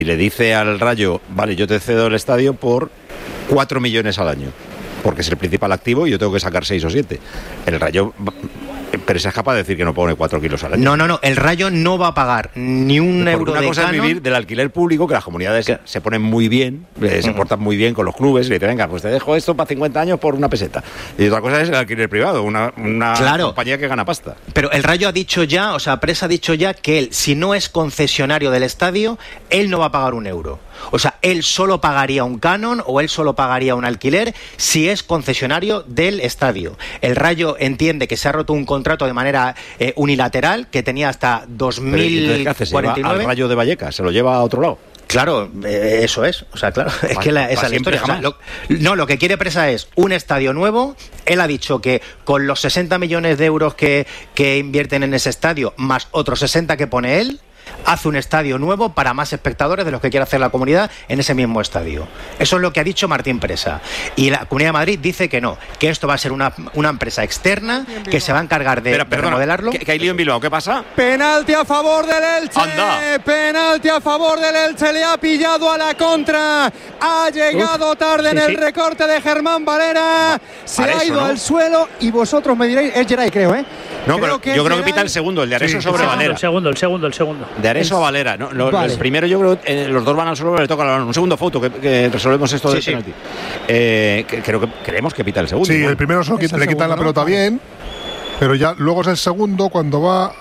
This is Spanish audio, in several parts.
y le dice al Rayo, vale, yo te cedo el estadio por 4 millones al año, porque es el principal activo y yo tengo que sacar 6 o 7. El Rayo... Pero es capaz de decir que no pone 4 kilos al año. No, el Rayo no va a pagar ni un euro de una cosa canon. Es vivir del alquiler público, que las comunidades se ponen muy bien, se portan muy bien con los clubes, y le dicen, venga, pues te dejo esto para 50 años por una peseta. Y otra cosa es el alquiler privado, una compañía que gana pasta. Pero el Rayo ha dicho ya, o sea, Presa ha dicho ya que él, si no es concesionario del estadio, él no va a pagar un euro. O sea, él solo pagaría un canon o él solo pagaría un alquiler si es concesionario del estadio. El Rayo entiende que se ha roto un contrato de manera unilateral que tenía hasta 2049. ¿Qué hace? ¿Al Rayo de Vallecas? ¿Se lo lleva a otro lado? Claro, eso es. O sea, claro, es que esa es la historia. O sea, lo que quiere Presa es un estadio nuevo. Él ha dicho que con los 60 millones de euros que invierten en ese estadio, más otros 60 que pone él, hace un estadio nuevo para más espectadores de los que quiere hacer la comunidad en ese mismo estadio. Eso es lo que ha dicho Martín Presa. Y la Comunidad de Madrid dice que no, que esto va a ser una empresa externa que se va a encargar de remodelarlo. ¿Que hay lío en Bilbao? ¿Qué pasa? Penalti a favor del Elche. ¡Anda! Penalti a favor del Elche. Le ha pillado a la contra. Ha llegado tarde en el recorte de Germán Valera. Se ha ido al suelo y vosotros me diréis, es Geray, creo, ¿eh? No, pero yo creo que pita el segundo, el de Areso sobre Valera. El segundo. De Areso a Valera. No, el primero yo creo que los dos van al suelo, le toca la mano. Un segundo foto que resolvemos esto del penalti. Creemos que pita el segundo. Sí, el primero solo le quitan la pelota bien. Pero ya luego es el segundo cuando va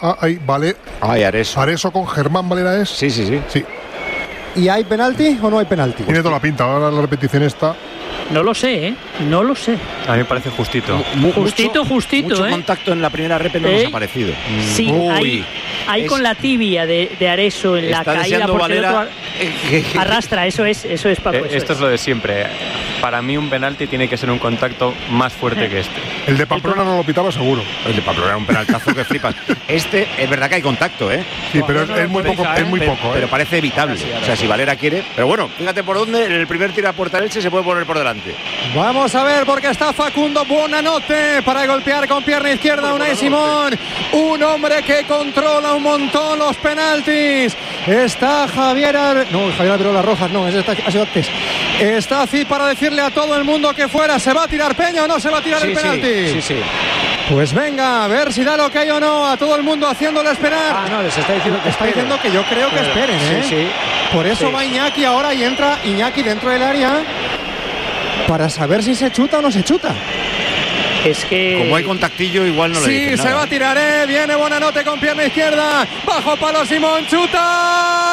Areso con Germán Valera es. Sí. ¿Y hay penalti o no hay penalti? Tiene toda la pinta, ahora la repetición está. No lo sé, ¿eh? No lo sé. A mí me parece justito. Justito, mucho contacto en la primera rep no nos ha parecido. Sí, hay con la tibia de Areso en la caída porque el otro arrastra, eso es Paco. Esto es lo de siempre. Para mí un penalti tiene que ser un contacto más fuerte que este. El de Pamplona no lo pitaba seguro. El de Pamplona era un penaltazo que flipas. Este es verdad que hay contacto, ¿eh? Sí, pero es muy poco. Pero parece evitable. O sea, si Valera quiere. Pero bueno, fíjate por dónde en el primer tiro a puerta del Elche se puede poner por delante. Vamos a ver porque está Facundo Buonanotte para golpear con pierna izquierda a Unai Simón. Un hombre que controla un montón los penaltis. Está Javier Alberola Rojas, no, ha sido antes. Está Cid para decirle a todo el mundo que fuera. ¿Se va a tirar Peña o no se va a tirar el penalti? Sí. Pues venga, a ver si da lo que hay o no. A todo el mundo haciéndole esperar. No, les está diciendo que esperen. Diciendo que yo creo que esperen, ¿eh? Sí. Por eso va Iñaki ahora y entra Iñaki dentro del área para saber si se chuta o no se chuta. Es que... Como hay contactillo, igual no le dicen nada. Se va a tirar, viene Buonanotte con pierna izquierda, bajo palo Simón, chuta,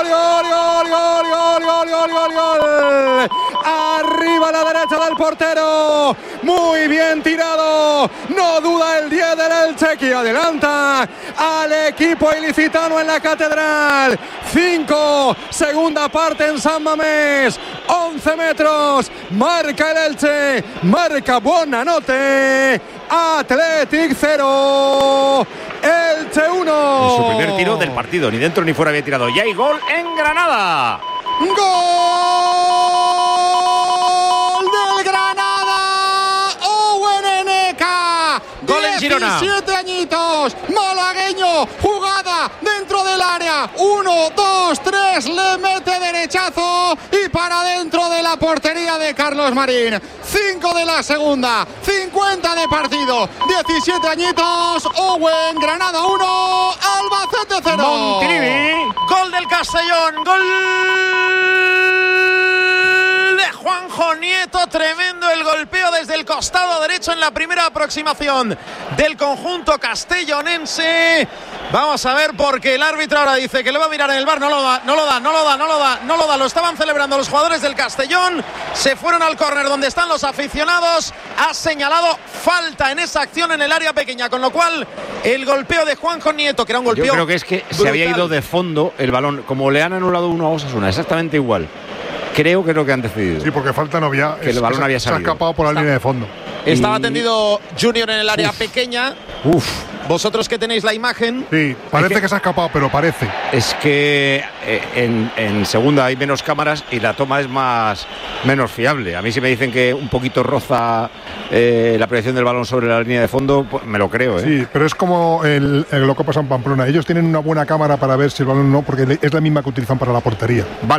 gol, arriba a la derecha del portero, muy bien tirado, no duda el 10 del Elche que adelanta al equipo ilicitano en la Catedral. 5, segunda parte en San Mamés, 11 metros, marca el Elche, marca Buonanotte. Athletic 0, Elche 1. En su primer tiro del partido, ni dentro ni fuera había tirado. Ya hay gol en Granada. ¡Gol del Granada! Owen Eneka. Gol en Girona. 17 añitos, malagueño, jugada dentro del área. 1, 2, 3, le mete derechazo y para dentro de la portería de Carlos Marín. 5 de la segunda, 50 de partido, 17 añitos, Owen, Granada 1, Albacete 0. Montilivi, gol del Castellón, gol de Juanjo Nieto, tremendo el golpeo desde el costado derecho en la primera aproximación del conjunto castellonense. Vamos a ver porque el árbitro ahora dice que le va a mirar en el VAR, no lo da, lo estaban celebrando los jugadores del Castellón, se fueron al córner donde están los aficionados, ha señalado falta en esa acción en el área pequeña, con lo cual el golpeo de Juanjo Nieto, que era un golpeo yo creo que es que brutal. Se había ido de fondo el balón, como le han anulado uno a Osasuna, exactamente igual. Creo que es lo que han decidido. Sí, porque falta no había. Que el balón había salido. Se ha escapado por la línea de fondo. Estaba tendido Junior en el área pequeña. Vosotros que tenéis la imagen. Sí, parece que se ha escapado, pero parece. Es que en segunda hay menos cámaras y la toma es menos fiable. A mí si me dicen que un poquito roza la proyección del balón sobre la línea de fondo, pues me lo creo. Sí, pero es como lo que pasa en Pamplona. Ellos tienen una buena cámara para ver si el balón no, porque es la misma que utilizan para la portería. Vale.